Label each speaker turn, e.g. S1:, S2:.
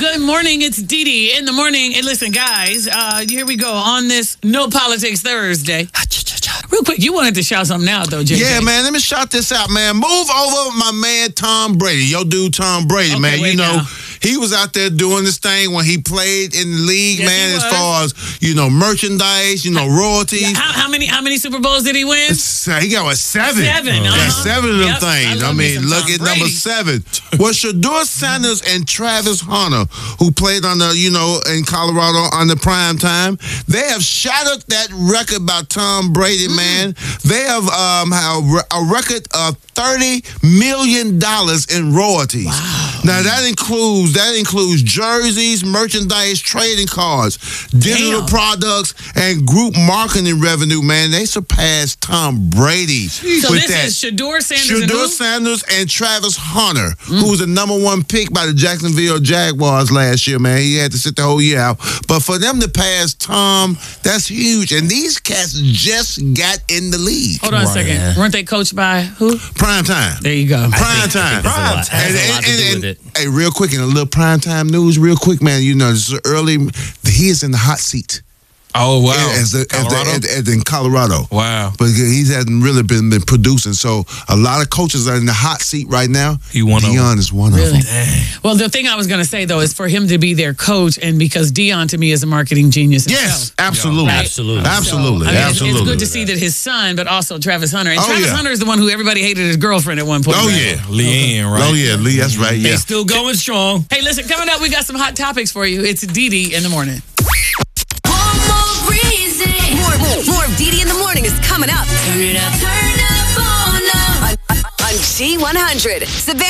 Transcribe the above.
S1: Good morning. It's Dee Dee in the morning. And listen, guys, here we go on this No Politics Thursday. Real quick, you wanted to shout something out, though, JJ.
S2: Yeah, man, let me shout this out, man. Move over my man Tom Brady. Your dude Tom Brady, man. You know, he was out there doing this thing when he played in the league, man, as far as, merchandise, royalties.
S1: How many Super Bowls did he win?
S2: He got, what, 7?
S1: 7.
S2: Yeah, 7 of them things.
S1: I
S2: mean, look at number 7. Well, Shedeur Sanders and Travis Hunter, who played on the, in Colorado on the prime time, they have shattered that record by Tom Brady, man. They have a record of $30 million in royalties. Wow. Now that includes jerseys, merchandise, trading cards, digital products, and group marketing revenue. Man, they surpassed Tom Brady.
S1: So this is Shedeur
S2: Sanders and Travis Hunter, who was the #1 pick by the Jacksonville Jaguars last year. Man, he had to sit the whole year out. But for them to pass Tom, that's huge. And these cats just got in the league.
S1: Hold on a second. Yeah. Weren't they coached by who?
S2: Prime Time.
S1: There you go.
S2: Prime Time.
S3: Has a lot to do with it.
S2: Hey, real quick, in a little prime time news, real quick, man. This is early. He is in the hot seat.
S3: Oh, wow.
S2: In Colorado.
S3: Wow.
S2: But he hasn't really been producing. So a lot of coaches are in the hot seat right now. Deion is one of them.
S1: Dang. Well, the thing I was going to say, though, is for him to be their coach, and because Deion, to me, is a marketing genius himself.
S2: Yes, absolutely.
S1: Right?
S3: Absolutely.
S2: Absolutely.
S1: So,
S2: absolutely.
S1: It's good to see that his son, but also Travis Hunter. And Travis Hunter is the one who everybody hated his girlfriend at one point.
S2: Oh,
S1: right?
S2: yeah.
S3: Leanne, right?
S2: Oh, yeah, Lee, that's right, yeah.
S3: They still going strong.
S1: Hey, listen, coming up, we got some hot topics for you. It's Dee Dee in the morning.
S4: More of Dee Dee in the morning is coming up. Turn it up. On G100. Savannah.